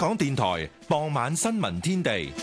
港電台傍晚新聞天地。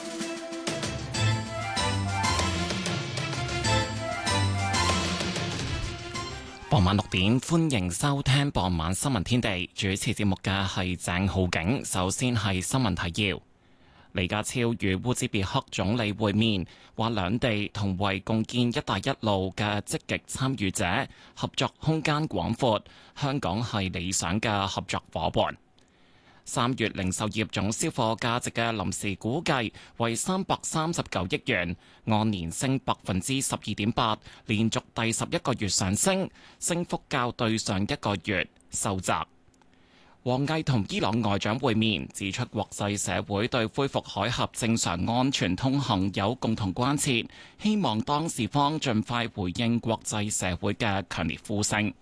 傍晚6點，歡迎收聽傍晚新聞天地。主持節目嘅係鄭浩景。首先係新聞提要。李家超與烏茲別克總理會面，話兩地同為共建「一帶一路」嘅積極參與者，合作空間廣闊，香港係理想嘅合作夥伴。3月零售業總銷貨價值嘅臨時估計為339億元，按年升12.8%，連續第11個月上升，升幅較對上一個月收窄。王毅同伊朗外長會面，指出國際社會對恢復海峽正常安全通行有共同關切，希望當事方盡快回應國際社會嘅強烈呼聲。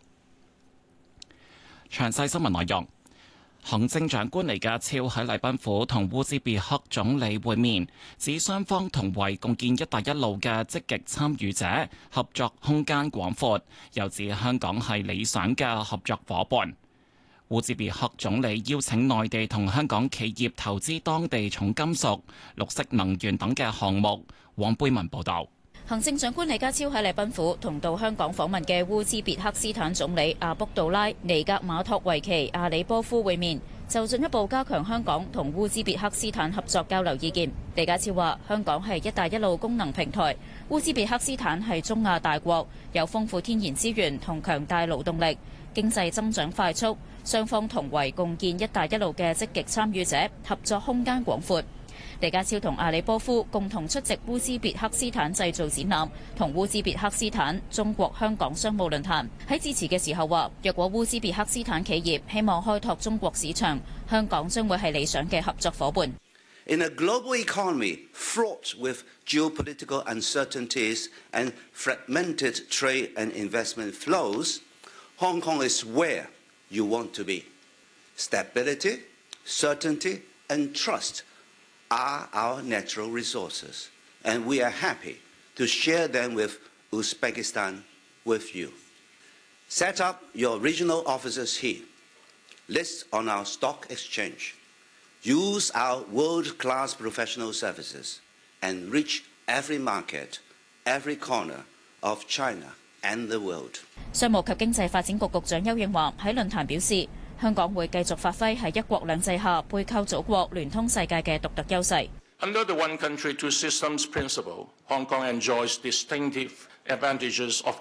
詳細新聞內容。行政長官李家超喺禮賓府同烏茲別克總理會面，指雙方同為共建「一帶一路」嘅積極參與者，合作空間廣闊，又指香港係理想嘅合作夥伴。烏茲別克總理邀請內地同香港企業投資當地重金屬、綠色能源等嘅項目。黃貝文報道。 行政長官李家超喺禮賓府同到香港訪問嘅烏茲別克斯坦總理阿卜杜拉·尼格馬托維奇·阿里波夫會面，就進一步加強香港同烏茲別克斯坦合作交流意見。李家超話：香港係「一帶一路」功能平台，烏茲別克斯坦係中亞大國，有豐富天然資源同強大勞動力，經濟增長快速，雙方同為共建「一帶一路」嘅積極參與者，合作空間廣闊。李家超同阿里波夫共同出席烏茲別克斯坦製造展覽同烏茲別克斯坦中國香港商務論壇。喺致辭嘅時候話，若果烏茲別克斯坦企業希望開拓中國市場，香港將會係理想嘅合作夥伴。 In a global economy fraught with geopolitical uncertainties and fragmented trade and investment flows, Hong Kong is where you want to be. Stability, certainty, and trust are our natural resources, and we are happy to share them with Uzbekistan, with you. Set up your regional offices here. List on our stock exchange. Use our world-class professional services and reach every market, every corner of China and the world. 商務及經濟發展局局長丘應樺喺論壇表示，香港會繼續發揮喺一國兩制下背靠祖國、聯通世界嘅獨特優勢。 Under the one country, two systems principle, Hong Kong enjoys distinctive advantages of